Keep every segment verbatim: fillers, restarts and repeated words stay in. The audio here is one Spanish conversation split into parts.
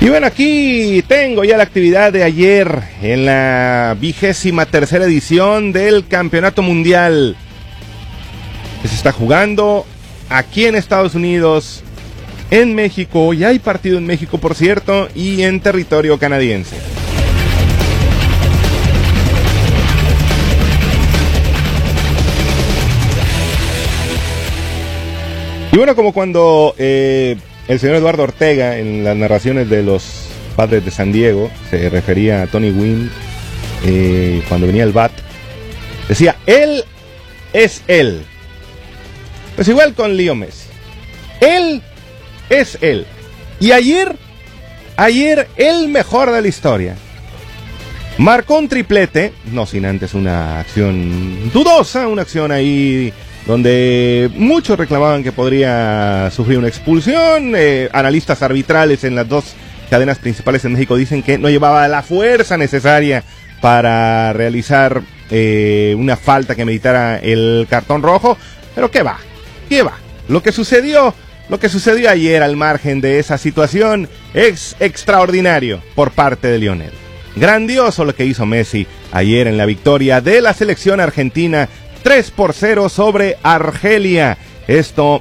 Y bueno, aquí tengo ya la actividad de ayer en la vigésima tercera edición del Campeonato Mundial que se está jugando aquí en Estados Unidos, en México, ya hay partido en México por cierto, y en territorio canadiense. Y bueno, como cuando eh, el señor Eduardo Ortega en las narraciones de los Padres de San Diego se refería a Tony Gwynn eh, cuando venía el bat, decía, él es él. Pues igual con Leo Messi, él es él. Y ayer, ayer el mejor de la historia, marcó un triplete, no sin antes una acción dudosa, una acción ahí donde muchos reclamaban que podría sufrir una expulsión. Eh, analistas arbitrales en las dos cadenas principales en México dicen que no llevaba la fuerza necesaria para realizar eh, una falta que meritara el cartón rojo. Pero qué va, qué va. Lo que sucedió, lo que sucedió ayer al margen de esa situación es extraordinario por parte de Lionel. Grandioso lo que hizo Messi ayer en la victoria de la selección argentina tres por cero sobre Argelia. Esto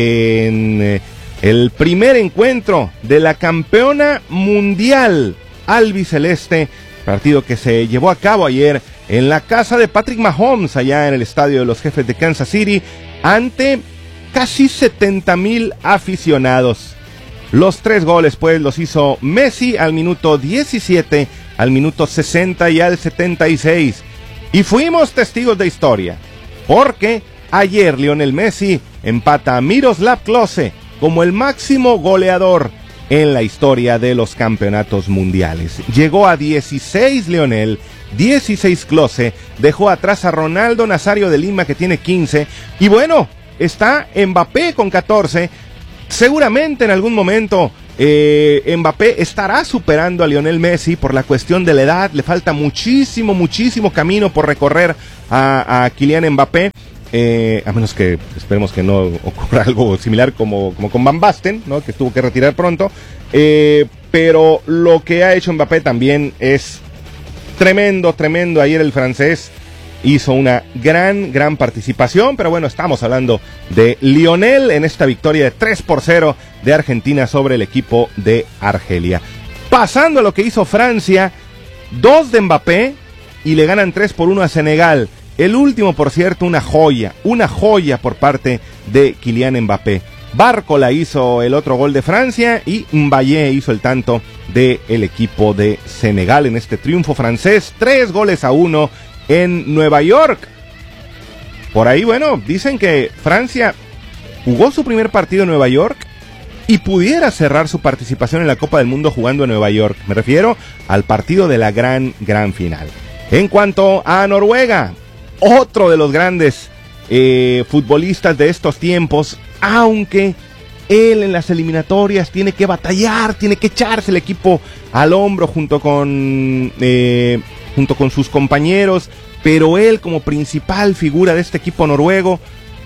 en el primer encuentro de la campeona mundial albiceleste, partido que se llevó a cabo ayer en la casa de Patrick Mahomes, allá en el estadio de los Jefes de Kansas City, ante casi setenta mil aficionados. Los tres goles pues los hizo Messi al minuto diecisiete, al minuto sesenta y al setenta y seis. Y fuimos testigos de historia, porque ayer Lionel Messi empata a Miroslav Klose como el máximo goleador en la historia de los campeonatos mundiales. Llegó a dieciséis Lionel, dieciséis Klose, dejó atrás a Ronaldo Nazario de Lima que tiene quince, y bueno, está Mbappé con catorce. Seguramente en algún momento eh, Mbappé estará superando a Lionel Messi por la cuestión de la edad. Le falta muchísimo, muchísimo camino por recorrer a, a Kylian Mbappé, eh, a menos que esperemos que no ocurra algo similar como, como con Van Basten, ¿no? Que tuvo que retirar pronto, eh, pero lo que ha hecho Mbappé también es tremendo, tremendo. Ayer el francés hizo una gran, gran participación, pero bueno, estamos hablando de Lionel en esta victoria de tres por cero de Argentina sobre el equipo de Argelia. Pasando a lo que hizo Francia, dos de Mbappé y le ganan tres por uno a Senegal. El último, por cierto, una joya, una joya por parte de Kylian Mbappé. Barcola hizo el otro gol de Francia y Mbaye hizo el tanto del equipo de Senegal en este triunfo francés, tres goles a uno en Nueva York. Por ahí, bueno, dicen que Francia jugó su primer partido en Nueva York y pudiera cerrar su participación en la Copa del Mundo jugando en Nueva York. Me refiero al partido de la gran, gran final. En cuanto a Noruega, otro de los grandes eh, futbolistas de estos tiempos, aunque él en las eliminatorias tiene que batallar, tiene que echarse el equipo al hombro junto con... Eh, junto con sus compañeros, pero él como principal figura de este equipo noruego,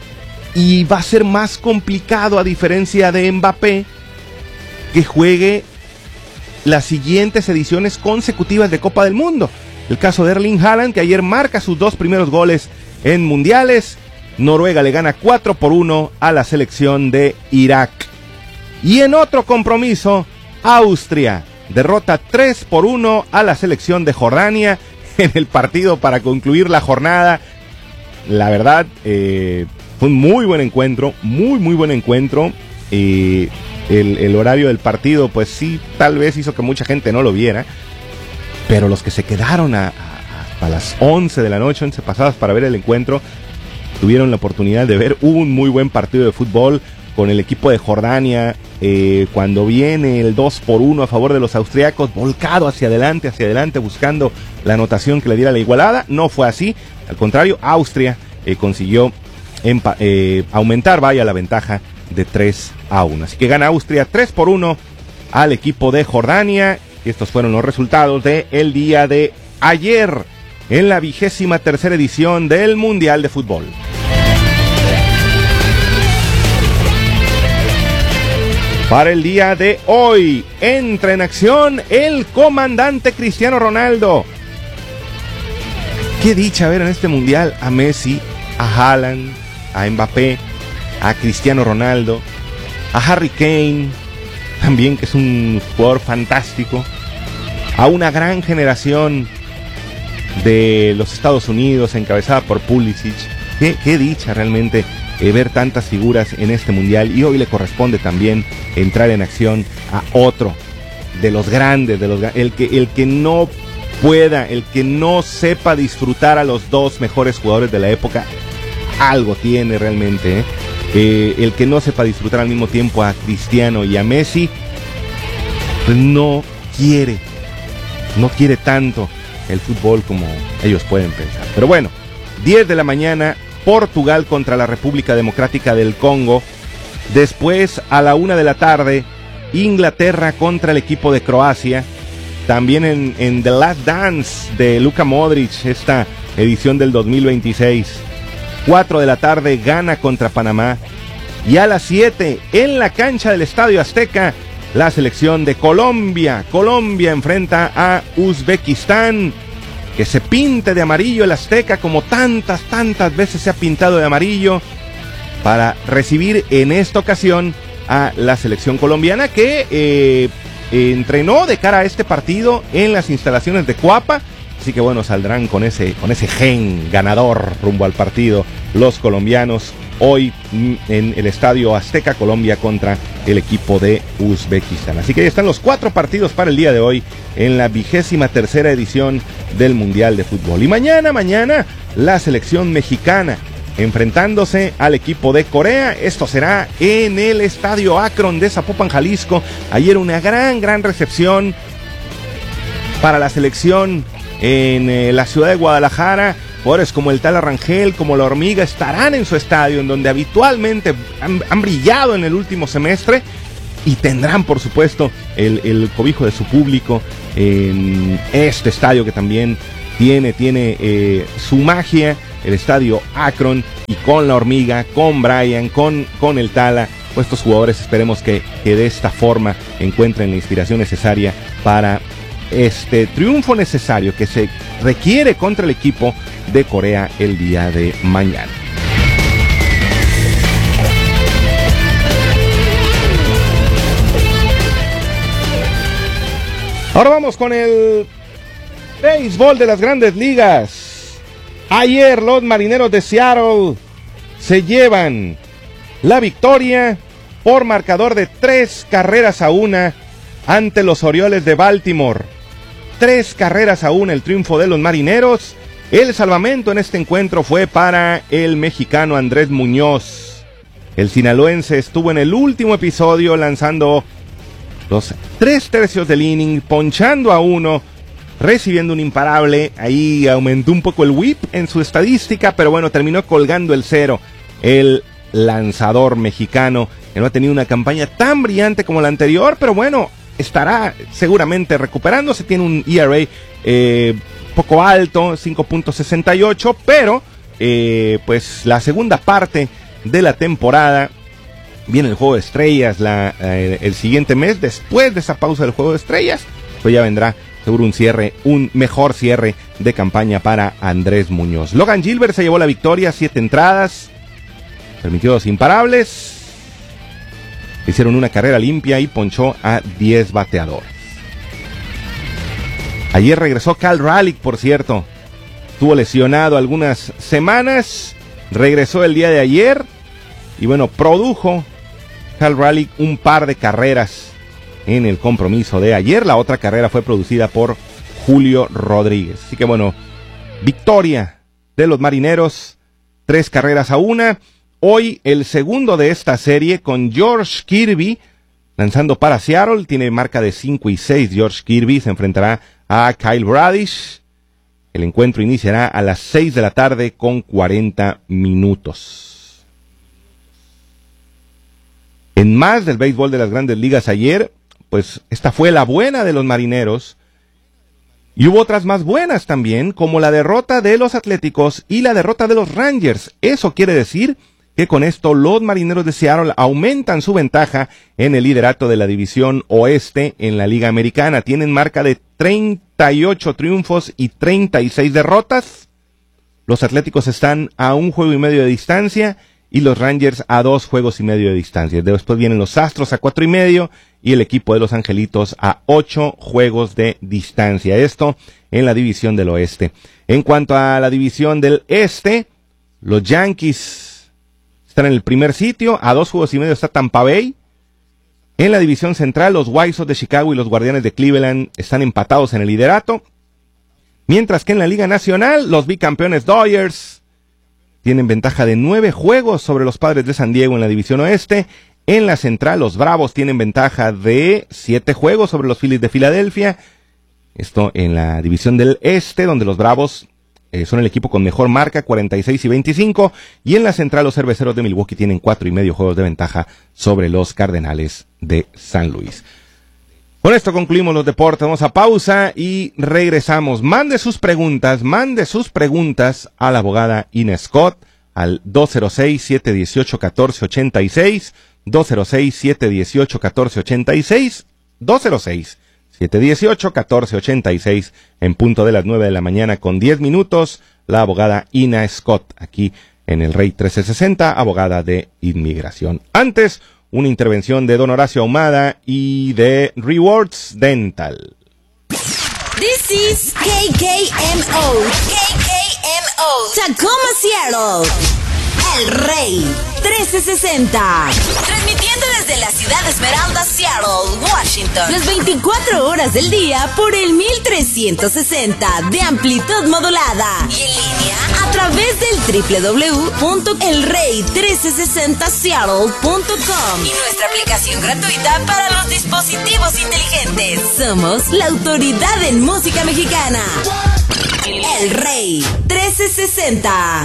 y va a ser más complicado a diferencia de Mbappé que juegue las siguientes ediciones consecutivas de Copa del Mundo. El caso de Erling Haaland, que ayer marca sus dos primeros goles en mundiales. Noruega le gana cuatro por uno a la selección de Irak. Y en otro compromiso, Austria derrota tres por uno a la selección de Jordania en el partido para concluir la jornada. La verdad, eh, fue un muy buen encuentro, muy muy buen encuentro. Eh, el, el horario del partido, pues sí, tal vez hizo que mucha gente no lo viera, pero los que se quedaron a, a, a las once de la noche, once pasadas para ver el encuentro, tuvieron la oportunidad de ver un muy buen partido de fútbol con el equipo de Jordania. Eh, cuando viene el dos por uno a favor de los austriacos, volcado hacia adelante, hacia adelante, buscando la anotación que le diera la igualada. No fue así, al contrario, Austria eh, consiguió empa- eh, aumentar, vaya, la ventaja de tres a uno. Así que gana Austria tres por uno al equipo de Jordania. Y estos fueron los resultados del día de ayer en la vigésima tercera edición del Mundial de Fútbol. Para el día de hoy, entra en acción el comandante Cristiano Ronaldo. Qué dicha ver en este mundial a Messi, a Haaland, a Mbappé, a Cristiano Ronaldo, a Harry Kane, también que es un jugador fantástico, a una gran generación de los Estados Unidos encabezada por Pulisic. Qué, qué dicha realmente eh, ver tantas figuras en este mundial, y hoy le corresponde también entrar en acción a otro de los grandes, de los el que el que no pueda, el que no sepa disfrutar a los dos mejores jugadores de la época, algo tiene realmente, ¿eh? Eh, el que no sepa disfrutar al mismo tiempo a Cristiano y a Messi, pues no quiere, no quiere tanto el fútbol como ellos pueden pensar. Pero bueno, diez de la mañana, Portugal contra la República Democrática del Congo. Después, a la una de la tarde, Inglaterra contra el equipo de Croacia. También en, en The Last Dance de Luka Modric, esta edición del dos mil veintiséis. cuatro de la tarde, Ghana contra Panamá. Y a las siete, en la cancha del Estadio Azteca, la selección de Colombia. Colombia enfrenta a Uzbekistán. Que se pinte de amarillo el Azteca, como tantas, tantas veces se ha pintado de amarillo, para recibir en esta ocasión a la selección colombiana, que eh, entrenó de cara a este partido en las instalaciones de Cuapa. Así que bueno, saldrán con ese, con ese gen ganador rumbo al partido los colombianos hoy en el Estadio Azteca, Colombia contra el equipo de Uzbekistán. Así que ahí están los cuatro partidos para el día de hoy en la vigésima tercera edición del Mundial de Fútbol. Y mañana, mañana, la selección mexicana enfrentándose al equipo de Corea. Esto será en el Estadio Akron de Zapopan, Jalisco. Ayer una gran, gran recepción para la selección en eh, la ciudad de Guadalajara. Jugadores como el Tala Rangel, como la Hormiga, estarán en su estadio, en donde habitualmente han, han brillado en el último semestre, y tendrán, por supuesto, el, el cobijo de su público en este estadio que también tiene, tiene eh, su magia, el Estadio Akron. Y con la Hormiga, con Brian, con, con el Tala, pues estos jugadores esperemos que, que de esta forma encuentren la inspiración necesaria para este triunfo necesario que se requiere contra el equipo de Corea el día de mañana. Ahora vamos con el béisbol de las Grandes Ligas. Ayer los Marineros de Seattle se llevan la victoria por marcador de tres carreras a una ante los Orioles de Baltimore. Tres carreras a una el triunfo de los Marineros. El salvamento en este encuentro fue para el mexicano Andrés Muñoz. El sinaloense estuvo en el último episodio lanzando los tres tercios del inning, ponchando a uno, recibiendo un imparable. Ahí aumentó un poco el whip en su estadística, pero bueno, terminó colgando el cero. El lanzador mexicano, que no ha tenido una campaña tan brillante como la anterior, pero bueno, estará seguramente recuperándose. Tiene un E R A eh, poco alto, cinco punto sesenta y ocho, pero eh, pues la segunda parte de la temporada viene el Juego de Estrellas la, eh, el siguiente mes. Después de esa pausa del Juego de Estrellas, pues ya vendrá seguro un cierre, un mejor cierre de campaña para Andrés Muñoz. Logan Gilbert se llevó la victoria, siete entradas, permitió dos imparables, hicieron una carrera limpia y ponchó a diez bateadores. Ayer regresó Cal Raleigh, por cierto. Estuvo lesionado algunas semanas, regresó el día de ayer y bueno, produjo Cal Raleigh un par de carreras en el compromiso de ayer. La otra carrera fue producida por Julio Rodríguez. Así que bueno, victoria de los Marineros, tres carreras a una. Hoy el segundo de esta serie con George Kirby lanzando para Seattle. Tiene marca de cinco y seis. George Kirby se enfrentará a Kyle Bradish. El encuentro iniciará a las seis de la tarde con cuarenta minutos. En más del béisbol de las Grandes Ligas ayer, pues esta fue la buena de los Marineros. Y hubo otras más buenas también, como la derrota de los Atléticos y la derrota de los Rangers. Eso quiere decir que con esto los Marineros de Seattle aumentan su ventaja en el liderato de la división oeste en la Liga Americana. Tienen marca de treinta y ocho triunfos y treinta y seis derrotas. Los Atléticos están a un juego y medio de distancia y los Rangers a dos juegos y medio de distancia. Después vienen los Astros a cuatro y medio y el equipo de los Angelitos a ocho juegos de distancia. Esto en la división del oeste. En cuanto a la división del este, los Yankees están en el primer sitio, a dos juegos y medio está Tampa Bay. En la división central, los White Sox de Chicago y los Guardianes de Cleveland están empatados en el liderato. Mientras que en la Liga Nacional, los bicampeones Dodgers tienen ventaja de nueve juegos sobre los Padres de San Diego en la división oeste. En la central, los Bravos tienen ventaja de siete juegos sobre los Phillies de Filadelfia. Esto en la división del este, donde los Bravos eh, son el equipo con mejor marca, cuarenta y seis y veinticinco. Y en la central, los Cerveceros de Milwaukee tienen cuatro y medio juegos de ventaja sobre los Cardenales de San Luis. Con esto concluimos los deportes, vamos a pausa y regresamos. Mande sus preguntas, mande sus preguntas a la abogada Ina Scott al dos cero seis, siete uno ocho, uno cuatro ocho seis, dos cero seis, siete uno ocho, uno cuatro ocho seis, dos cero seis, siete uno ocho, uno cuatro ocho seis, en punto de las nueve de la mañana con diez minutos, la abogada Ina Scott, aquí en el Rey trece sesenta, abogada de inmigración. Antes, una intervención de don Horacio Ahumada y de Rewards Dental. This is K K M O. K K M O. Tacoma, Seattle. El Rey trece sesenta. Transmitiendo desde la ciudad de Esmeralda, Seattle, Washington. Las veinticuatro horas del día por el mil trescientos sesenta de amplitud modulada. Y en línea a través del doble u doble u doble u punto el rey trece sesenta seattle punto com y nuestra aplicación gratuita para los dispositivos inteligentes. Somos la autoridad en música mexicana. El Rey trece sesenta.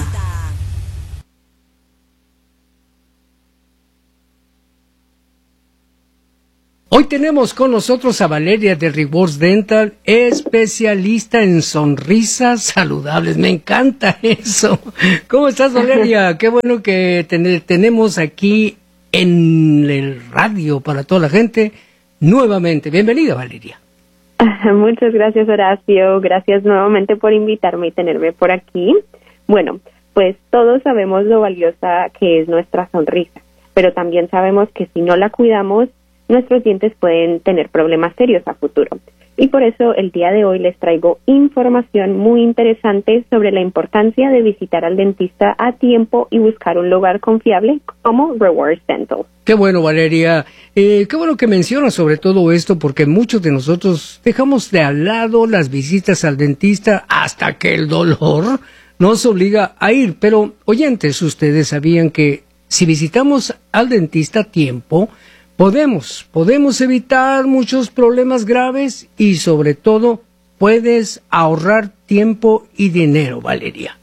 Hoy tenemos con nosotros a Valeria de Rewards Dental, especialista en sonrisas saludables. Me encanta eso. ¿Cómo estás, Valeria? Qué bueno que ten- tenemos aquí en el radio para toda la gente nuevamente. Bienvenida, Valeria. Muchas gracias, Horacio. Gracias nuevamente por invitarme y tenerme por aquí. Bueno, pues todos sabemos lo valiosa que es nuestra sonrisa, pero también sabemos que si no la cuidamos, nuestros dientes pueden tener problemas serios a futuro. Y por eso el día de hoy les traigo información muy interesante sobre la importancia de visitar al dentista a tiempo y buscar un lugar confiable como Rewards Dental. Qué bueno, Valeria. Eh, qué bueno que mencionas sobre todo esto, porque muchos de nosotros dejamos de al lado las visitas al dentista hasta que el dolor nos obliga a ir. Pero, oyentes, ustedes sabían que si visitamos al dentista a tiempo, Podemos, podemos evitar muchos problemas graves y sobre todo puedes ahorrar tiempo y dinero, Valeria.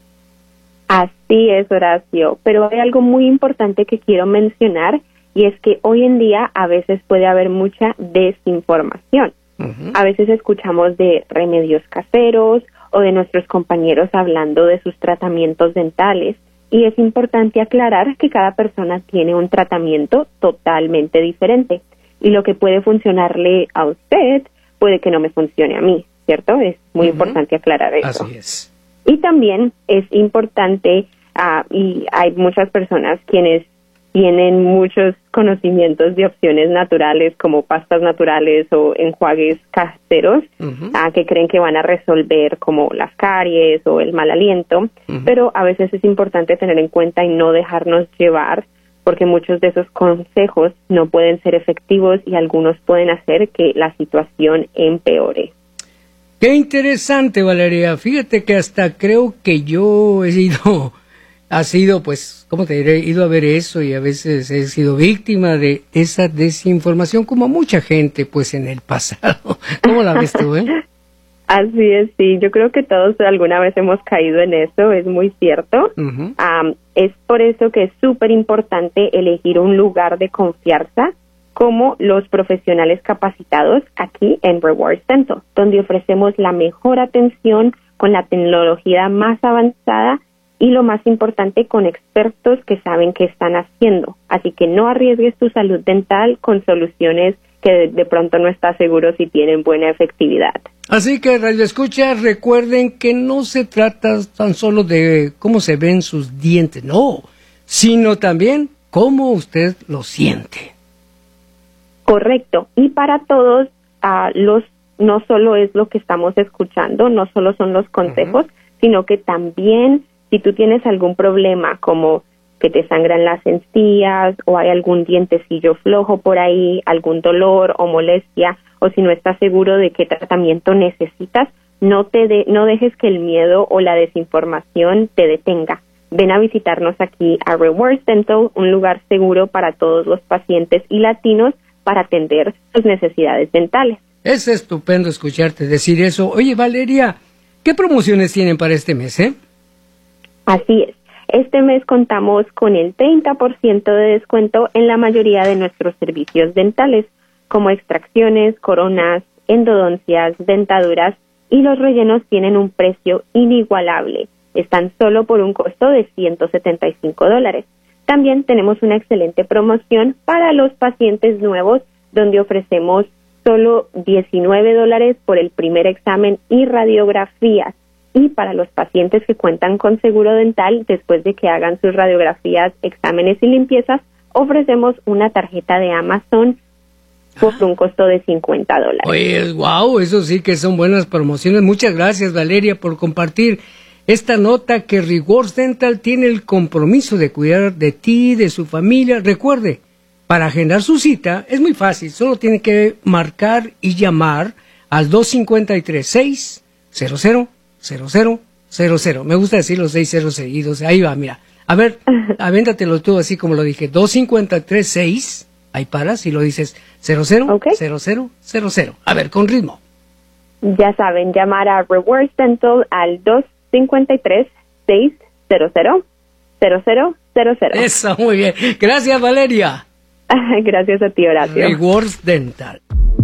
Así es, Horacio, pero hay algo muy importante que quiero mencionar y es que hoy en día a veces puede haber mucha desinformación. Uh-huh. A veces escuchamos de remedios caseros o de nuestros compañeros hablando de sus tratamientos dentales. Y es importante aclarar que cada persona tiene un tratamiento totalmente diferente. Y lo que puede funcionarle a usted puede que no me funcione a mí, ¿cierto? Es muy uh-huh. importante aclarar eso. Así es. Y también es importante, uh, y hay muchas personas quienes tienen muchos conocimientos de opciones naturales como pastas naturales o enjuagues caseros uh-huh. uh, que creen que van a resolver como las caries o el mal aliento, uh-huh. pero a veces es importante tener en cuenta y no dejarnos llevar porque muchos de esos consejos no pueden ser efectivos y algunos pueden hacer que la situación empeore. Qué interesante, Valeria. Fíjate que hasta creo que yo he ido... Ha sido, pues, ¿cómo te diré? He ido a ver eso y a veces he sido víctima de esa desinformación, como mucha gente, pues, en el pasado. ¿Cómo la ves tú, eh? Así es, sí. Yo creo que todos alguna vez hemos caído en eso, es muy cierto. Uh-huh. Um, es por eso que es súper importante elegir un lugar de confianza como los profesionales capacitados aquí en Rewards Dental, donde ofrecemos la mejor atención con la tecnología más avanzada y lo más importante, con expertos que saben qué están haciendo. Así que no arriesgues tu salud dental con soluciones que de, de pronto no estás seguro si tienen buena efectividad. Así que, Radio Escucha, recuerden que no se trata tan solo de cómo se ven sus dientes, no, sino también cómo usted lo siente. Correcto. Y para todos, uh, los no solo es lo que estamos escuchando, no solo son los consejos, uh-huh. sino que también si tú tienes algún problema como que te sangran las encías o hay algún dientecillo flojo por ahí, algún dolor o molestia, o si no estás seguro de qué tratamiento necesitas, no te de, no dejes que el miedo o la desinformación te detenga. Ven a visitarnos aquí a Rewards Dental, un lugar seguro para todos los pacientes y latinos para atender sus necesidades dentales. Es estupendo escucharte decir eso. Oye, Valeria, ¿qué promociones tienen para este mes, eh? Así es. Este mes contamos con el treinta por ciento de descuento en la mayoría de nuestros servicios dentales, como extracciones, coronas, endodoncias, dentaduras, y los rellenos tienen un precio inigualable. Están solo por un costo de ciento setenta y cinco dólares. También tenemos una excelente promoción para los pacientes nuevos, donde ofrecemos solo diecinueve dólares por el primer examen y radiografías. Y para los pacientes que cuentan con seguro dental, después de que hagan sus radiografías, exámenes y limpiezas, ofrecemos una tarjeta de Amazon por un costo de cincuenta dólares. Oye, wow, eso sí que son buenas promociones. Muchas gracias, Valeria, por compartir esta nota que Rewards Dental tiene el compromiso de cuidar de ti, de su familia. Recuerde, para agendar su cita es muy fácil, solo tiene que marcar y llamar al dos cinco tres, seis cero cero cero cero cero cero. Me gusta decir los seis ceros seguidos. Ahí va, mira. A ver, avéntatelo tú así como lo dije. dos cinco tres, seis, ahí paras y lo dices cero cero cero cero cero cero. A ver, con ritmo. Ya saben, llamar a Rewards Dental al dos cinco tres, seis cero cero cero cero cero cero. Eso, muy bien. Gracias, Valeria. Gracias a ti, Horacio. Rewards Dental.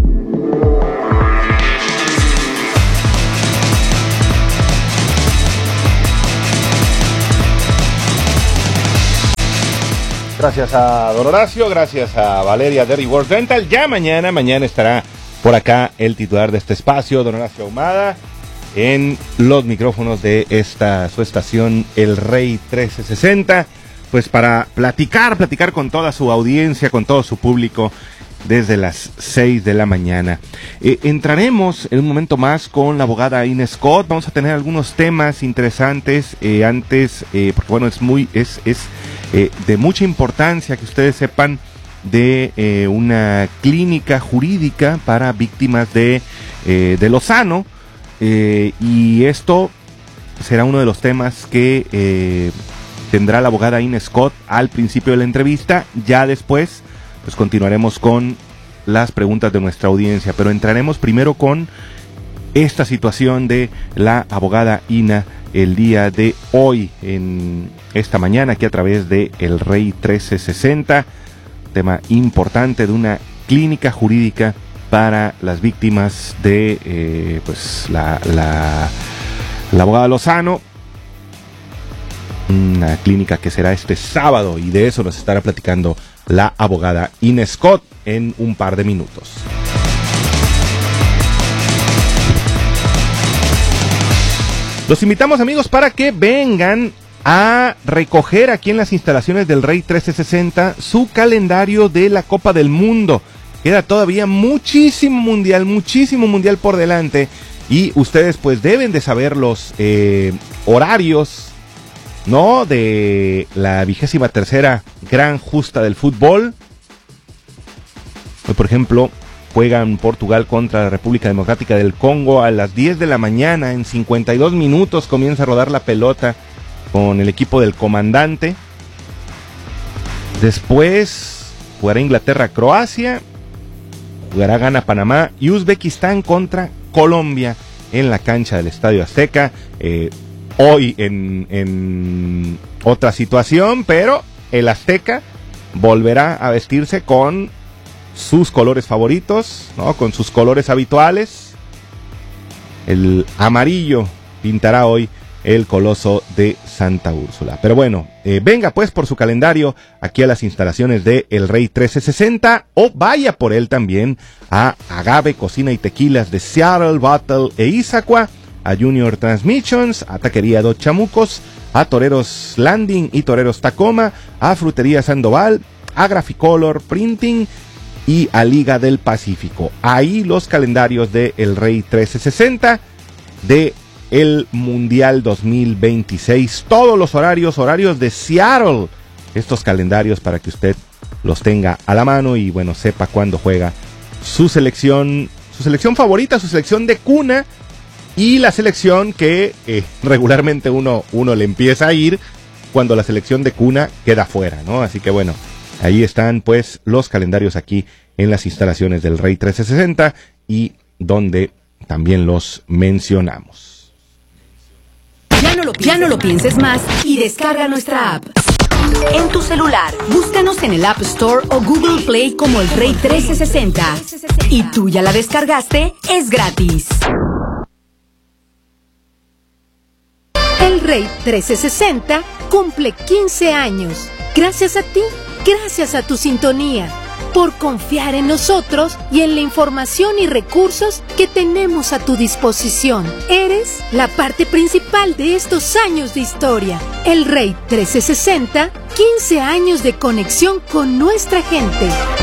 Gracias a Don Horacio, gracias a Valeria de Rewards Dental. Ya mañana, mañana estará por acá el titular de este espacio, Don Horacio Ahumada, en los micrófonos de esta su estación El Rey trece sesenta, pues para platicar, platicar con toda su audiencia, con todo su público desde las seis de la mañana. Eh, entraremos en un momento más con la abogada Ines Scott. Vamos a tener algunos temas interesantes eh, antes, eh, porque bueno, es muy, es, es eh, de mucha importancia que ustedes sepan de eh, una clínica jurídica para víctimas de, eh, de Lozano, eh, y esto será uno de los temas que eh, tendrá la abogada Ines Scott al principio de la entrevista. Ya después pues continuaremos con las preguntas de nuestra audiencia, pero entraremos primero con esta situación de la abogada Ina el día de hoy, en esta mañana, aquí a través de El Rey trece sesenta, tema importante de una clínica jurídica para las víctimas de eh, pues la, la, la abogada Lozano, una clínica que será este sábado, y de eso nos estará platicando la abogada Ines Scott en un par de minutos. Los invitamos, amigos, para que vengan a recoger aquí en las instalaciones del Rey trece sesenta su calendario de la Copa del Mundo. Queda todavía muchísimo mundial, muchísimo mundial por delante, y ustedes pues deben de saber los eh, horarios, ¿no?, de la vigésima tercera gran justa del fútbol. Hoy, por ejemplo, juegan Portugal contra la República Democrática del Congo a las diez de la mañana. En cincuenta y dos minutos comienza a rodar la pelota con el equipo del comandante. Después jugará Inglaterra-Croacia, jugará Ghana-Panamá y Uzbekistán contra Colombia en la cancha del Estadio Azteca. Eh, hoy en, en otra situación, pero el Azteca volverá a vestirse con sus colores favoritos, ¿no?, con sus colores habituales. El amarillo pintará hoy el Coloso de Santa Úrsula. Pero bueno, eh, venga pues por su calendario aquí a las instalaciones de El Rey trece sesenta o vaya por él también a Agave Cocina y Tequilas de Seattle, Bottle e Issaquah, a Junior Transmissions, a Taquería Dos Chamucos, a Toreros Landing y Toreros Tacoma, a Frutería Sandoval, a Graficolor Printing y a Liga del Pacífico. Ahí los calendarios de El Rey trece sesenta de el Mundial dos mil veintiséis. Todos los horarios, horarios de Seattle. Estos calendarios para que usted los tenga a la mano y bueno, sepa cuándo juega su selección, su selección favorita, su selección de cuna y la selección que eh, regularmente uno, uno le empieza a ir cuando la selección de cuna queda fuera, ¿no? Así que bueno, ahí están pues los calendarios aquí en las instalaciones del Rey trece sesenta y donde también los mencionamos. Ya no, lo pienses, ya no lo pienses más y descarga nuestra app. En tu celular, búscanos en el App Store o Google Play como El Rey trece sesenta. Y tú ya la descargaste, es gratis. El Rey trece sesenta cumple quince años. Gracias a ti, gracias a tu sintonía, por confiar en nosotros y en la información y recursos que tenemos a tu disposición. Eres la parte principal de estos años de historia. El Rey trece sesenta, quince años de conexión con nuestra gente.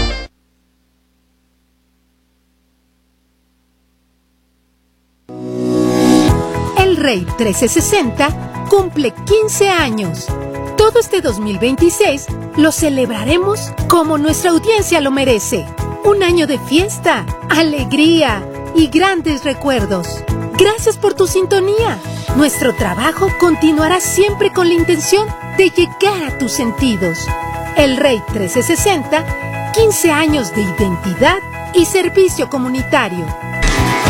El Rey trece sesenta cumple quince años. Todo este dos mil veintiséis lo celebraremos como nuestra audiencia lo merece. Un año de fiesta, alegría y grandes recuerdos. Gracias por tu sintonía. Nuestro trabajo continuará siempre con la intención de llegar a tus sentidos. El Rey trece sesenta, quince años de identidad y servicio comunitario.